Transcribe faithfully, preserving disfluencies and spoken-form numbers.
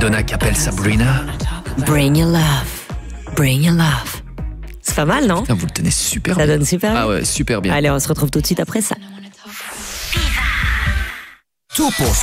Madonna qui appelle Sabrina. Bring your love. Bring your love. C'est pas mal, non? Putain, vous le tenez super Ça bien. donne super bien. Ah ouais, super bien. Allez, on se retrouve tout de suite après ça. Tout pour